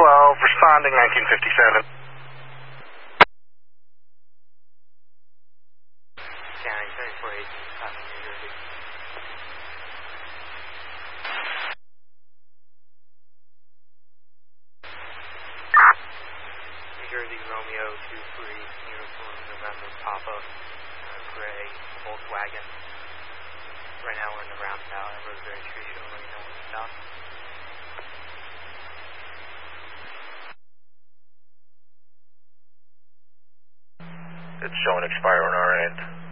responding 1957. County 3418, New Jersey. New Jersey, Romeo 23, Uniform, November, Papa, gray, Volkswagen. Right now we're in the roundabout at Roseberry Street, over you know when to stop. It's showing expire on our end.